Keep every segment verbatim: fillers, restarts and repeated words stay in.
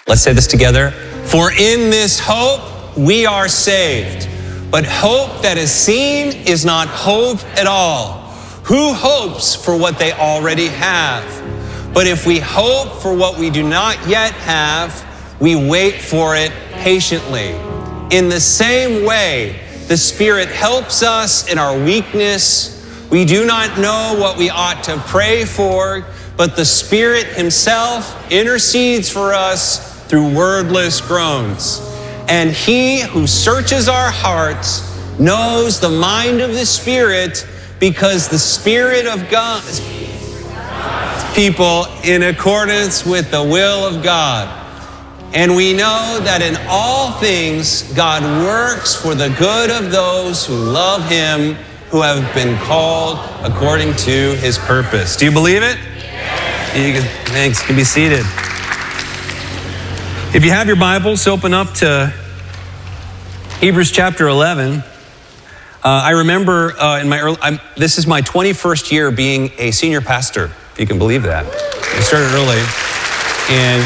Let's say this together. For in this hope we are saved. But hope that is seen is not hope at all. Who hopes for what they already have? But if we hope for what we do not yet have, we wait for it patiently. In the same way, the Spirit helps us in our weakness. We do not know what we ought to pray for, but the Spirit Himself intercedes for us through wordless groans. And He who searches our hearts knows the mind of the Spirit, because the Spirit of God people in accordance with the will of God. And we know that in all things God works for the good of those who love Him, who have been called according to His purpose. Do you believe it? Yes. You can, thanks. You can be seated. If you have your Bibles, open up to Hebrews chapter eleven. Uh, I remember uh, in my early, I'm, this is my twenty-first year being a senior pastor, if you can believe that. I started early. And,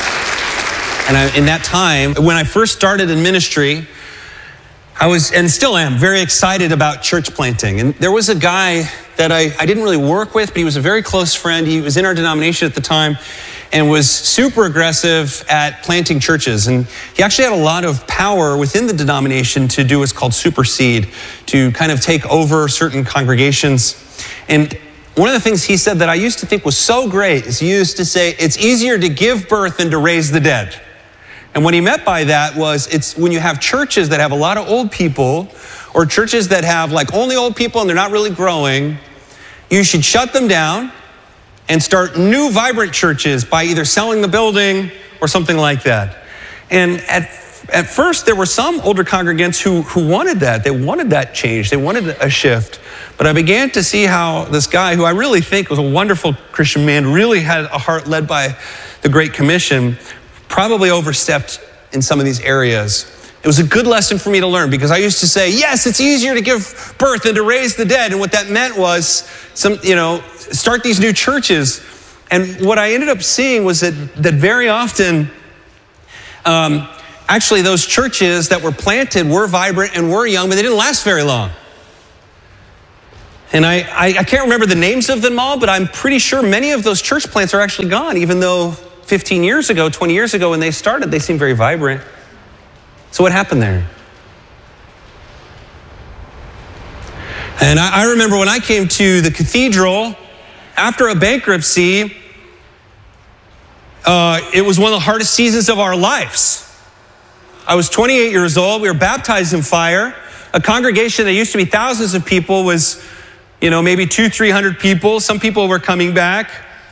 and I, in that time, when I first started in ministry, I was, and still am, very excited about church planting. And there was a guy that I, I didn't really work with, but he was a very close friend. He was in our denomination at the time and was super aggressive at planting churches. And he actually had a lot of power within the denomination to do what's called supersede, to kind of take over certain congregations. And one of the things he said that I used to think was so great is he used to say, it's easier to give birth than to raise the dead. And what he meant by that was, it's when you have churches that have a lot of old people, or churches that have like only old people and they're not really growing, you should shut them down and start new vibrant churches by either selling the building or something like that. And at at first there were some older congregants who, who wanted that. They wanted that change. They wanted a shift. But I began to see how this guy, who I really think was a wonderful Christian man, really had a heart led by the Great Commission, probably overstepped in some of these areas. It was a good lesson for me to learn, because I used to say, yes, it's easier to give birth than to raise the dead. And what that meant was, some, you know, start these new churches. And what I ended up seeing was that, that very often, um, actually those churches that were planted were vibrant and were young, but they didn't last very long. And I, I, I can't remember the names of them all, but I'm pretty sure many of those church plants are actually gone, even though fifteen years ago, twenty years ago when they started, they seemed very vibrant. So what happened there? And I, I remember when I came to the cathedral after a bankruptcy, uh, it was one of the hardest seasons of our lives. I was twenty-eight years old. We were baptized in fire. A congregation that used to be thousands of people was, you know, maybe two, three hundred people. Some people were coming back.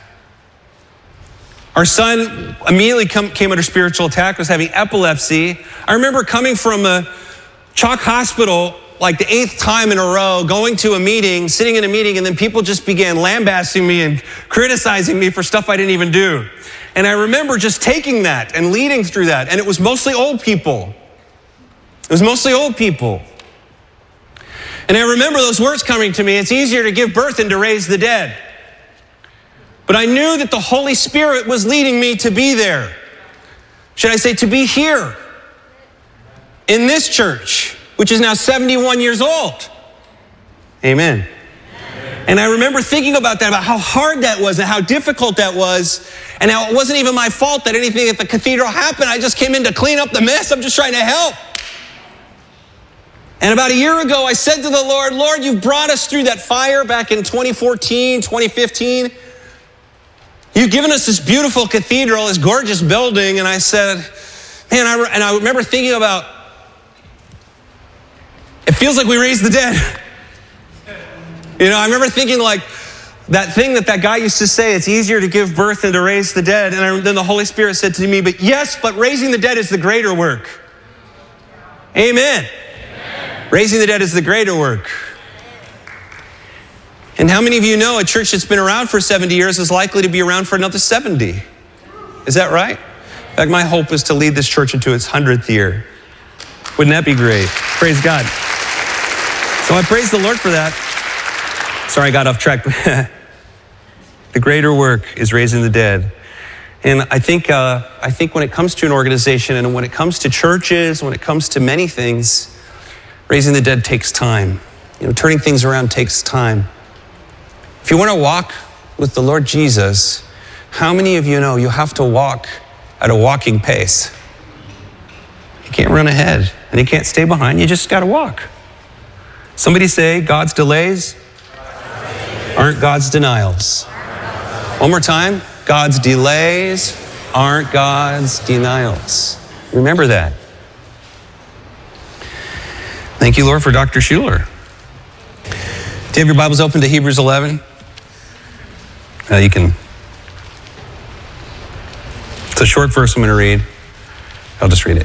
Our son immediately come, came under spiritual attack, was having epilepsy. I remember coming from a Chalk Hospital like the eighth time in a row, going to a meeting, sitting in a meeting, and then people just began lambasting me and criticizing me for stuff I didn't even do. And I remember just taking that and leading through that. And it was mostly old people. It was mostly old people. And I remember those words coming to me, it's easier to give birth than to raise the dead. But I knew that the Holy Spirit was leading me to be there. Should I say to be here in this church, which is now seventy-one years old. Amen. And I remember thinking about that, about how hard that was and how difficult that was, and how it wasn't even my fault that anything at the cathedral happened. I just came in to clean up the mess. I'm just trying to help. And about a year ago, I said to the Lord, Lord, you've brought us through that fire back in twenty fourteen, twenty fifteen. You've given us this beautiful cathedral, this gorgeous building. And I said, man, I, and I remember thinking about, it feels like we raised the dead. You know, I remember thinking like that thing that that guy used to say, it's easier to give birth than to raise the dead. And I, then the Holy Spirit said to me, but yes, but raising the dead is the greater work. Amen. Amen. Raising the dead is the greater work. And how many of you know a church that's been around for seventy years is likely to be around for another seventy? Is that right? In fact, my hope is to lead this church into its hundredth year. Wouldn't that be great? Praise God. So I praise the Lord for that. Sorry, I got off track. The greater work is raising the dead. And I think, uh, I think when it comes to an organization and when it comes to churches, when it comes to many things, raising the dead takes time. You know, turning things around takes time. If you want to walk with the Lord Jesus, how many of you know you have to walk at a walking pace? You can't run ahead and you can't stay behind. You just got to walk. Somebody say, God's delays aren't God's denials. One more time. God's delays aren't God's denials. Remember that. Thank you, Lord, for Doctor Schuler. Do you have your Bibles open to Hebrews eleven? Uh, you can. It's a short verse I'm going to read. I'll just read it.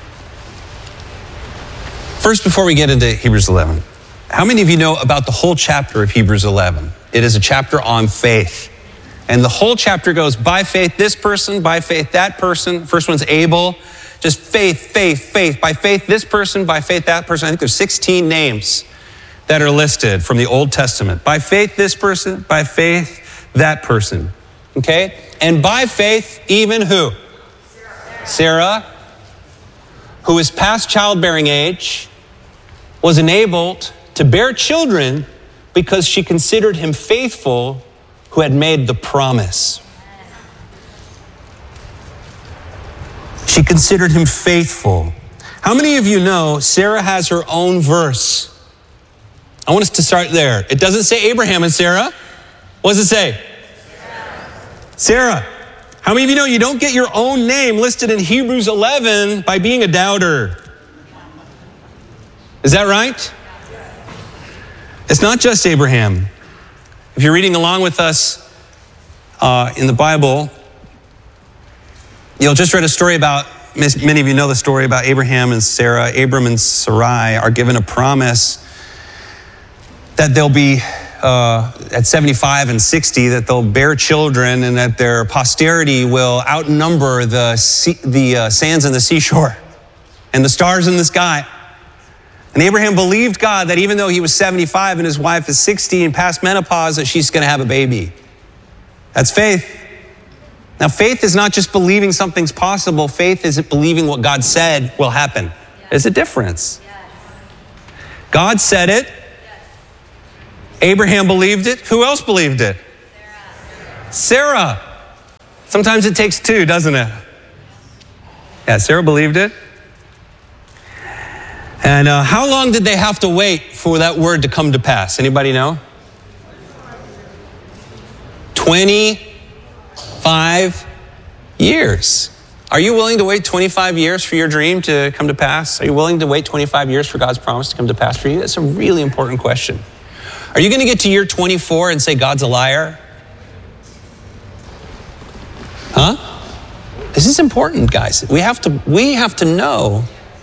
First, before we get into Hebrews eleven, how many of you know about the whole chapter of Hebrews eleven? It is a chapter on faith. And the whole chapter goes, by faith this person, by faith that person. First one's Abel. Just faith, faith, faith. By faith this person, by faith that person. I think there's sixteen names that are listed from the Old Testament. By faith this person, by faith that person. Okay? And by faith, even who? Sarah, Sarah who is past childbearing age, was enabled to bear children because she considered him faithful who had made the promise. She considered him faithful. How many of you know Sarah has her own verse? I want us to start there. It doesn't say Abraham and Sarah. What does it say? Sarah. Sarah. How many of you know you don't get your own name listed in Hebrews eleven by being a doubter? Is that right? It's not just Abraham. If you're reading along with us uh, in the Bible, you'll just read a story about, many of you know the story about Abraham and Sarah. Abram and Sarai are given a promise that they'll be uh, at seventy-five and sixty, that they'll bear children and that their posterity will outnumber the, sea, the uh, sands on the seashore and the stars in the sky. And Abraham believed God that even though he was seventy-five and his wife is sixty and past menopause, that she's going to have a baby. That's faith. Now, faith is not just believing something's possible. Faith is believing what God said will happen. Yes. There's a difference. Yes. God said it. Yes. Abraham believed it. Who else believed it? Sarah. Sarah. Sometimes it takes two, doesn't it? Yeah, Sarah believed it. And uh, how long did they have to wait for that word to come to pass? Anybody know? twenty-five years. Are you willing to wait twenty-five years for your dream to come to pass? Are you willing to wait twenty-five years for God's promise to come to pass for you? That's a really important question. Are you going to get to year twenty-four and say God's a liar? Huh? This is important, guys. We have to, we have to know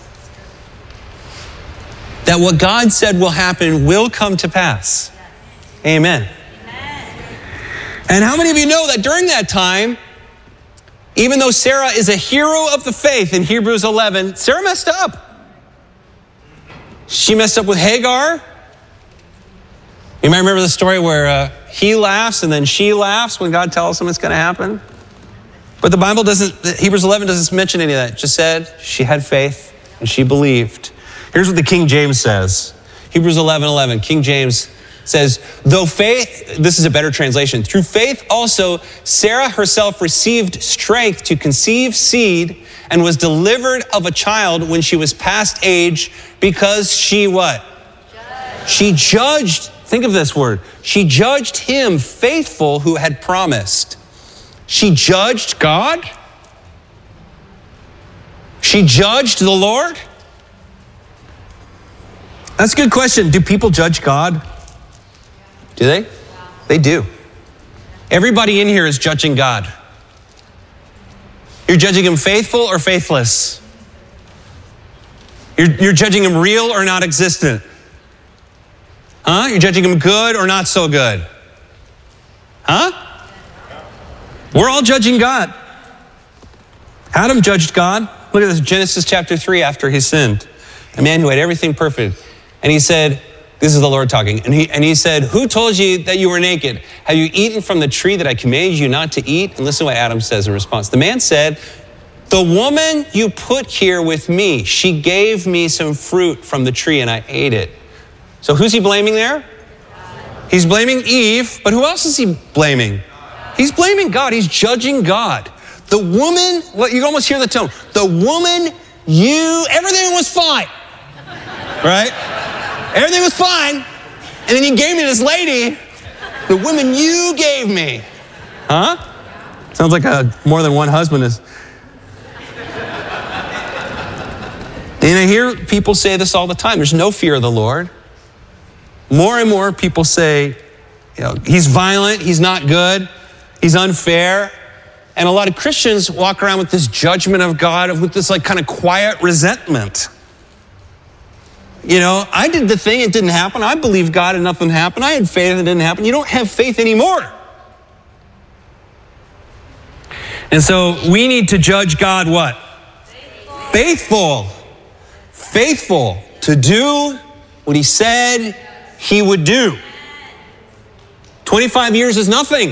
that what God said will happen will come to pass. Amen. And how many of you know that during that time, even though Sarah is a hero of the faith in Hebrews eleven, Sarah messed up. She messed up with Hagar. You might remember the story where uh, he laughs and then she laughs when God tells him it's going to happen. But the Bible doesn't, Hebrews eleven doesn't mention any of that. It just said she had faith and she believed. Here's what the King James says. Hebrews eleven eleven, King James says, though faith, this is a better translation, through faith also Sarah herself received strength to conceive seed and was delivered of a child when she was past age because she what? Judged. She judged, think of this word, she judged him faithful who had promised. She judged God? She judged the Lord? That's a good question. Do people judge God? Do they? They do. Everybody in here is judging God. You're judging him faithful or faithless? You're, you're judging him real or not existent? Huh? You're judging him good or not so good? Huh? We're all judging God. Adam judged God. Look at this, Genesis chapter three, after he sinned. A man who had everything perfect. And he said, this is the Lord talking, and he, and he said, who told you that you were naked? Have you eaten from the tree that I commanded you not to eat? And listen to what Adam says in response. The man said, the woman you put here with me, she gave me some fruit from the tree and I ate it. So who's he blaming there? He's blaming Eve, but who else is he blaming? He's blaming God. He's judging God. The woman, well, you almost hear the tone. The woman, you, everything was fine, right? Everything was fine. And then he gave me this lady, the woman you gave me. Huh? Sounds like a more than one husband is. And I hear people say this all the time. There's no fear of the Lord. More and more people say, you know, he's violent, he's not good, he's unfair. And a lot of Christians walk around with this judgment of God, with this like kind of quiet resentment. You know, I did the thing, it didn't happen. I believed God and nothing happened. I had faith and it didn't happen. You don't have faith anymore. And so we need to judge God what? Faithful. Faithful. Faithful to do what he said he would do. twenty-five years is nothing.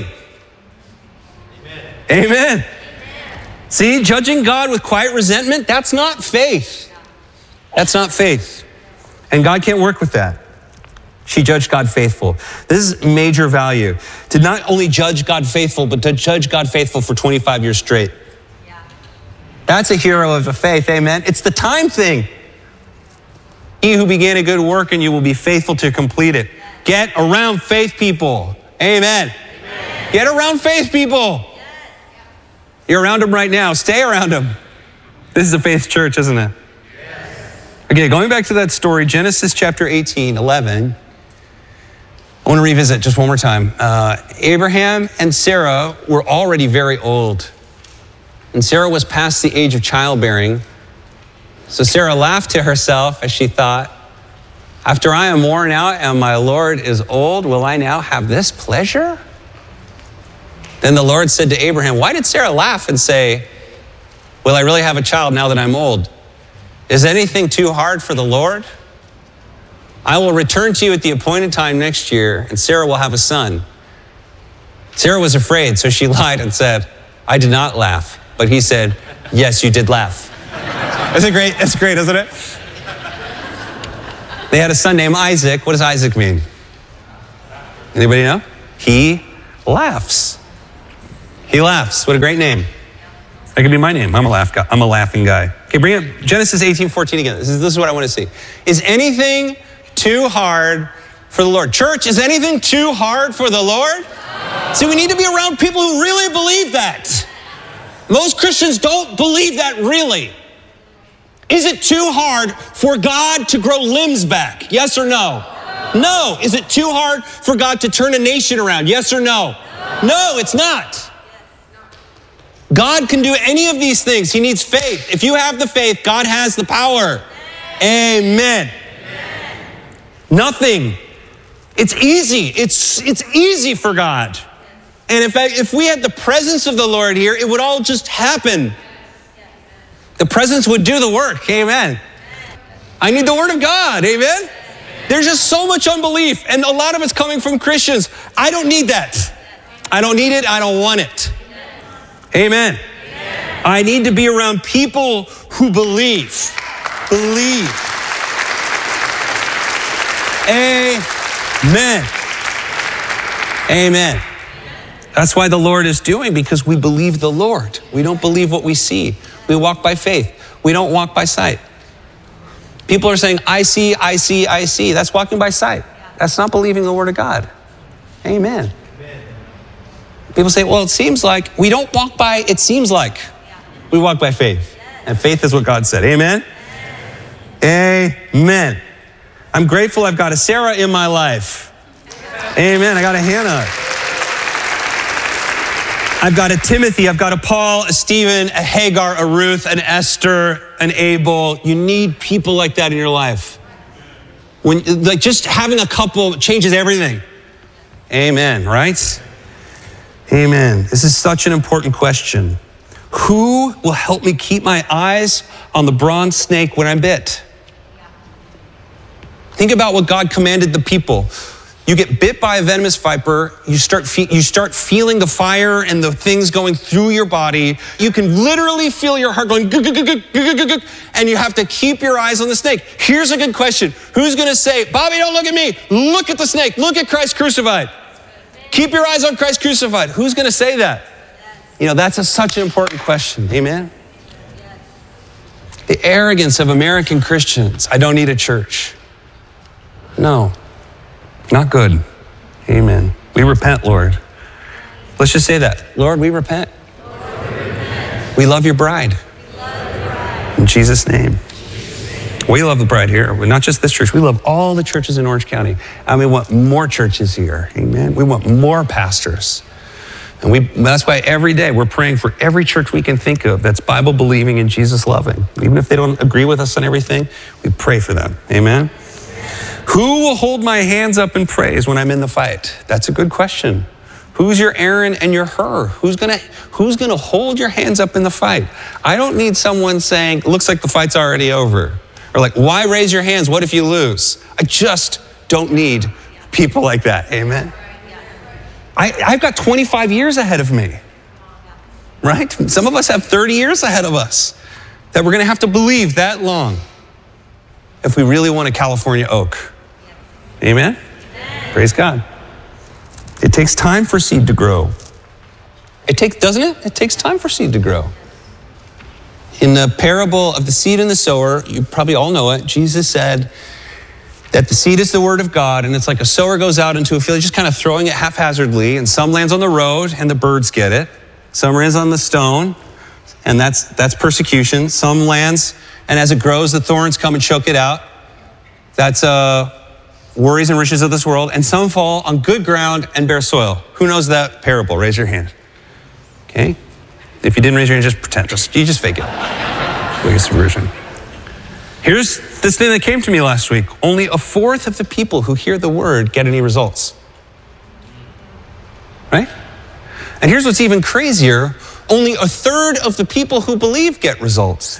Amen. Amen. Amen. See, judging God with quiet resentment, that's not faith. That's not faith. And God can't work with that. She judged God faithful. This is major value. To not only judge God faithful, but to judge God faithful for twenty-five years straight. Yeah. That's a hero of the faith, amen? It's the time thing. He who began a good work in you will be faithful to complete it. Get around faith people. Amen. Amen. Get around faith people. Yes. You're around them right now. Stay around them. This is a faith church, isn't it? Yes. Okay, going back to that story, Genesis chapter eighteen, eleven. I want to revisit just one more time. Uh, Abraham and Sarah were already very old. And Sarah was past the age of childbearing. So Sarah laughed to herself as she thought, after I am worn out and my Lord is old, will I now have this pleasure? Then the Lord said to Abraham, why did Sarah laugh and say, will I really have a child now that I'm old? Is anything too hard for the Lord? I will return to you at the appointed time next year, and Sarah will have a son. Sarah was afraid, so she lied and said, I did not laugh. But he said, yes, you did laugh. Isn't it great? That's great, isn't it? They had a son named Isaac. What does Isaac mean? Anybody know? He laughs. He laughs. What a great name. That could be my name. I'm a laugh guy. I'm a laughing guy. Okay, bring up Genesis eighteen fourteen again. This is, this is what I want to see. Is anything too hard for the Lord? Church, is anything too hard for the Lord? See, we need to be around people who really believe that. Most Christians don't believe that really. Is it too hard for God to grow limbs back? Yes or no? No. Is it too hard for God to turn a nation around? Yes or no? No, it's not. God can do any of these things. He needs faith. If you have the faith, God has the power. Amen. Nothing. It's easy. It's, it's easy for God. And in fact, if we had the presence of the Lord here, it would all just happen. The presence would do the work. Amen. I need the word of God. Amen. There's just so much unbelief, and a lot of it's coming from Christians. I don't need that. I don't need it. I don't want it. Amen. I need to be around people who believe. Believe. Amen. Amen. That's why the Lord is doing, because we believe the Lord. We don't believe what we see. We walk by faith. We don't walk by sight. People are saying, I see, I see, I see. That's walking by sight. That's not believing the word of God. Amen. People say, well, it seems like. We don't walk by, it seems like. We walk by faith. And faith is what God said. Amen? Amen. I'm grateful I've got a Sarah in my life. Amen. I got a Hannah. I've got a Timothy, I've got a Paul, a Stephen, a Hagar, a Ruth, an Esther, an Abel. You need people like that in your life. When, like just having a couple changes everything. Amen, right? Amen. This is such an important question. Who will help me keep my eyes on the bronze snake when I'm bit? Think about what God commanded the people. You get bit by a venomous viper, you start, fe- you start feeling the fire and the things going through your body. You can literally feel your heart going, gug, gug, gug, gug, gug, gug, and you have to keep your eyes on the snake. Here's a good question. Who's gonna say, Bobby, don't look at me. Look at the snake. Look at Christ crucified. Keep your eyes on Christ crucified. Who's gonna say that? You know, that's a, such an important question. Amen? The arrogance of American Christians. I don't need a church. No. Not good. Amen. We repent, Lord. Let's just say that. Lord, we repent. Lord, we repent. We love your bride. We love the bride. In Jesus' name. We love the bride here. Not just this church. We love all the churches in Orange County. And we want more churches here. Amen. We want more pastors. And we that's why every day we're praying for every church we can think of that's Bible believing and Jesus loving. Even if they don't agree with us on everything, we pray for them. Amen. Who will hold my hands up in praise when I'm in the fight? That's a good question. Who's your Aaron and your Hur? Who's gonna, who's gonna hold your hands up in the fight? I don't need someone saying, looks like the fight's already over. Or like, why raise your hands? What if you lose? I just don't need people like that, amen? I, I've got twenty-five years ahead of me, right? Some of us have thirty years ahead of us that we're gonna have to believe that long if we really want a California oak. Amen? Amen? Praise God. It takes time for seed to grow. It takes, doesn't it? It takes time for seed to grow. In the parable of the seed and the sower, you probably all know it, Jesus said that the seed is the word of God, and it's like a sower goes out into a field, just kind of throwing it haphazardly, and some lands on the road, and the birds get it. Some lands on the stone, and that's that's persecution. Some lands, and as it grows, the thorns come and choke it out. That's uh, worries and riches of this world. And some fall on good ground and bear soil. Who knows that parable? Raise your hand. Okay? If you didn't raise your hand, just pretend. Just, you just fake it. Like a subversion. Here's this thing that came to me last week. Only a fourth of the people who hear the word get any results. Right? And here's what's even crazier. Only a third of the people who believe get results.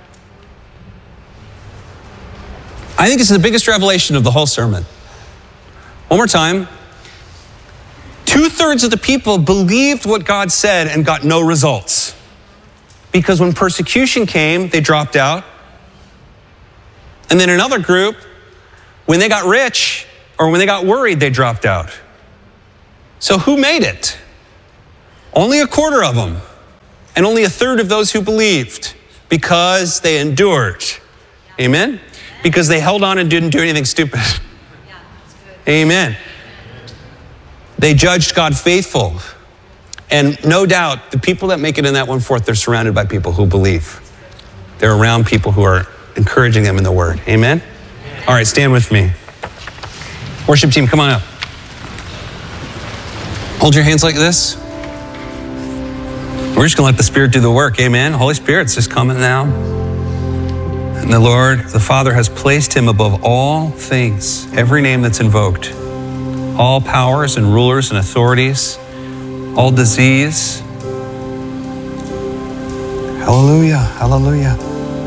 I think this is the biggest revelation of the whole sermon. One more time. Two-thirds of the people believed what God said and got no results. Because when persecution came, they dropped out. And then another group, when they got rich or when they got worried, they dropped out. So who made it? Only a quarter of them. And only a third of those who believed because they endured. Amen? Because they held on and didn't do anything stupid. Yeah, that's good. Amen. They judged God faithful. And no doubt, the people that make it in that one-fourth, they're surrounded by people who believe. They're around people who are encouraging them in the word. Amen? All right, stand with me. Worship team, come on up. Hold your hands like this. We're just gonna let the Spirit do the work. Amen? Holy Spirit's just coming now. And the Lord, the Father, has placed him above all things, every name that's invoked, all powers and rulers and authorities, all disease. Hallelujah, hallelujah.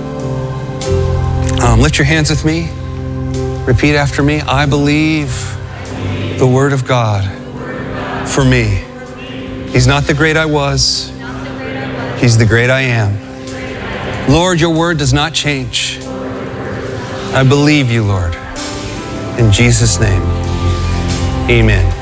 Um, lift your hands with me. Repeat after me. I believe the word of God for me. He's not the great I was. He's the great I am. Lord, your word does not change. I believe you, Lord. In Jesus' name, amen.